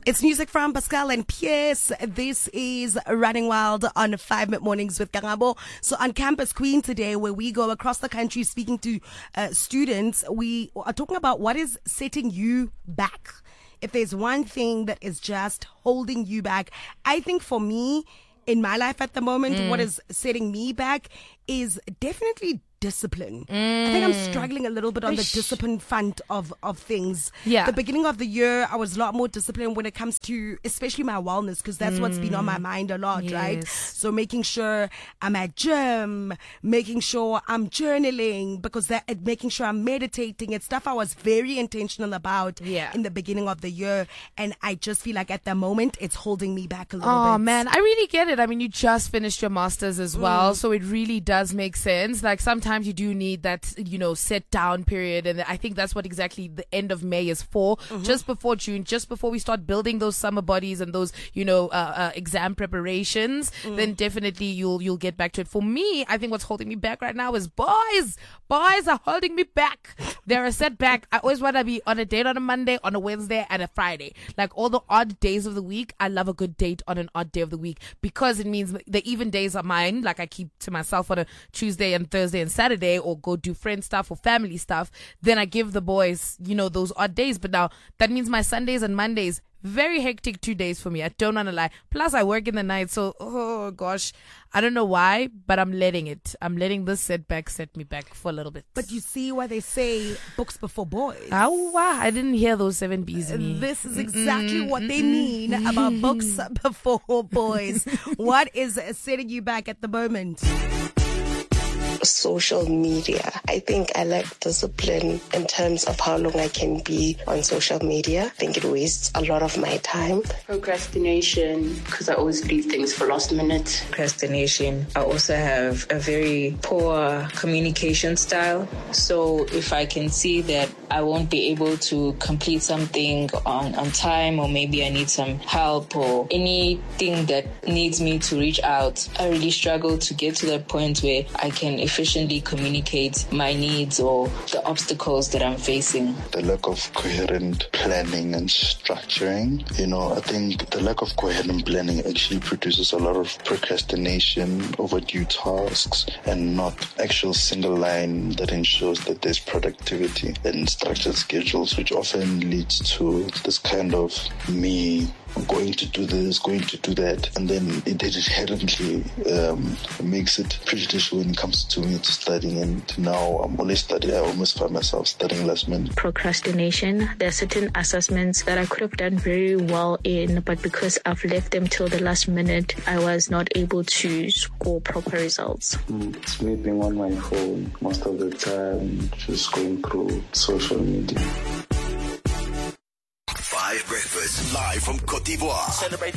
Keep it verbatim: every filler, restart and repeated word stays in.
It's music from Pascal and Pierce. This is Running Wild on Five Minute Mornings with Kangabo. So on Campus Queen today, where we go across the country speaking to uh, students, we are talking about what is setting you back. If there's one thing that is just holding you back, I think for me, in my life at the moment, mm. what is setting me back is definitely discipline. Mm. I think I'm struggling a little bit on Ish. the discipline front of, of things. Yeah. The beginning of the year, I was a lot more disciplined when it comes to, especially my wellness, because that's mm. what's been on my mind a lot, yes. right? So making sure I'm at gym, making sure I'm journaling, because that, making sure I'm meditating. It's stuff I was very intentional about yeah. in the beginning of the year. And I just feel like at the moment, it's holding me back a little oh, bit. Oh man, I really get it. I mean, you just finished your master's as well. Mm. So it really does make sense. Like sometimes you do need that, you know, set down period. And I think that's what exactly the end of May is for. Mm-hmm. Just before June, just before we start building those summer bodies and those, you know, uh, uh, exam preparations, mm. then definitely you'll, you'll get back to it. For me, I think what's holding me back right now is boys. Boys are holding me back. They're a setback. I always want to be on a date on a Monday, on a Wednesday, and a Friday. Like all the odd days of the week, I love a good date on an odd day of the week because it means the even days are mine. Like I keep to myself on a Tuesday and Thursday and Saturday, or go do friend stuff or family stuff. Then I give the boys, you know, those odd days. But now that means my Sundays and Mondays, very hectic two days for me. I don't want to lie. Plus I work in the night. So, oh gosh, I don't know why, but I'm letting it. I'm letting this setback set me back for a little bit. But you see why they say books before boys. Oh, wow. I didn't hear those seven B's in me. This is exactly mm-mm, what mm-mm. they mean about books before boys. What is setting you back at the moment? Social media. I think I lack discipline in terms of how long I can be on social media. I think it wastes a lot of my time. Procrastination, because I always leave things for last minute. Procrastination. I also have a very poor communication style. So if I can see that I won't be able to complete something on, on time, or maybe I need some help or anything that needs me to reach out, I really struggle to get to that point where I can efficiently communicate my needs or the obstacles that I'm facing. The lack of coherent planning and structuring. You know, I think the lack of coherent planning actually produces a lot of procrastination, overdue tasks, and not actual single line that ensures that there's productivity and structured schedules, which often leads to this kind of me going to do this, going to do that, and then it inherently um, makes it prejudicial when it comes to me to studying. And now I'm only studying, I almost find myself studying last minute. Procrastination. There are certain assessments that I could have done very well in, but because I've left them till the last minute, I was not able to score proper results. Mm, it's me being on my phone most of the time, just going through social media. Five Breakfast live from Côte d'Ivoire. Celebrate